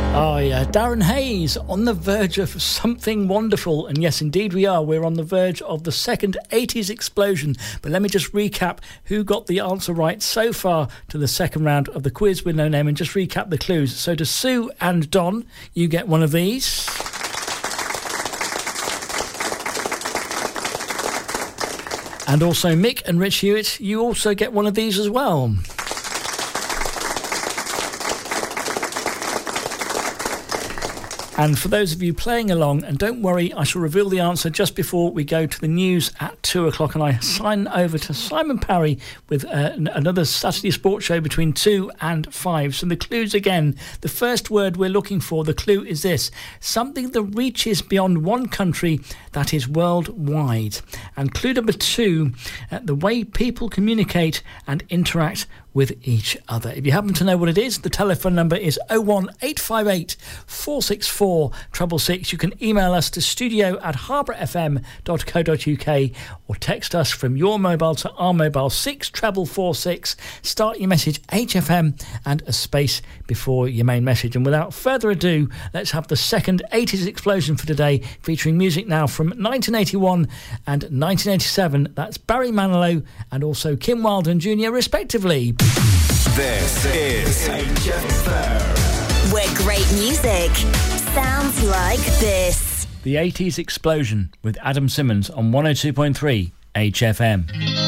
Oh yeah, Darren Hayes, on the verge of something wonderful. And yes, indeed we are. We're on the verge of the second 80s explosion. But let me just recap who got the answer right so far to the second round of the quiz with no name and just recap the clues. So to Sue and Don, you get one of these. And also Mick and Rich Hewitt, you also get one of these as well. And for those of you playing along, and don't worry, I shall reveal the answer just before we go to the news at 2 o'clock, and I sign over to Simon Parry with another Saturday sports show between 2 and 5. So the clues again, the first word we're looking for, the clue is this: something that reaches beyond one country, that is worldwide. And clue number 2, the way people communicate and interact with each other. If you happen to know what it is, the telephone number is 01858 464 666. You can email us to studio@harbourfm.co.uk or text us from your mobile to our mobile 64446. Start your message HFM and a space before your main message. And without further ado, let's have the second 80s explosion for today, featuring music now from 1981 and 1987. That's Barry Manilow and also Kim Wilde Jr. respectively. This is HFM, where great music sounds like this. The 80s explosion with Adam Simmons on 102.3 HFM.